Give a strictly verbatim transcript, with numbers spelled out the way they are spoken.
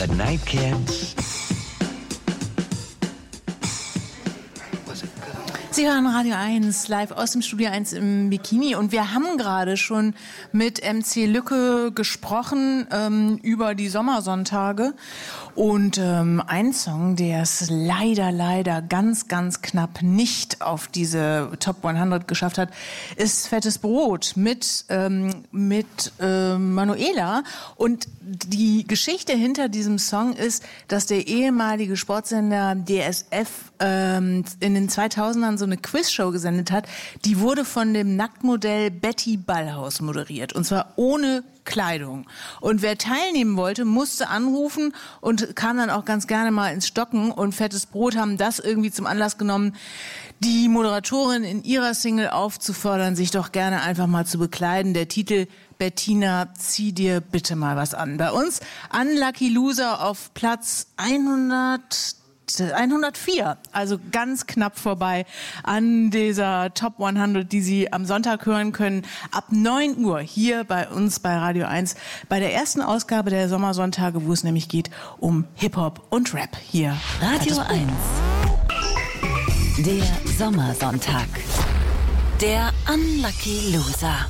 Good night, kids. Sie hören Radio eins, live aus dem Studio eins im Bikini. Und wir haben gerade schon mit M C Lücke gesprochen ähm, über die Sommersonntage. Und ähm, ein Song, der es leider, leider ganz, ganz knapp nicht auf diese Top hundert geschafft hat, ist Fettes Brot mit, ähm, mit äh, Manuela. Und die Geschichte hinter diesem Song ist, dass der ehemalige Sportsender D S F ähm, in den zweitausendern so eine Quizshow gesendet hat. Die wurde von dem Nacktmodell Betty Ballhaus moderiert. Und zwar ohne Kleidung. Und wer teilnehmen wollte, musste anrufen und kam dann auch ganz gerne mal ins Stocken. Und Fettes Brot haben das irgendwie zum Anlass genommen, die Moderatorin in ihrer Single aufzufordern, sich doch gerne einfach mal zu bekleiden. Der Titel: Bettina, zieh dir bitte mal was an. Bei uns Unlucky Loser auf Platz hundert, hundertvier, also ganz knapp vorbei an dieser Top hundert, die Sie am Sonntag hören können, ab neun Uhr hier bei uns bei Radio eins, bei der ersten Ausgabe der Sommersonntage, wo es nämlich geht um Hip-Hop und Rap hier. Radio eins, der Sommersonntag, der Unlucky Loser.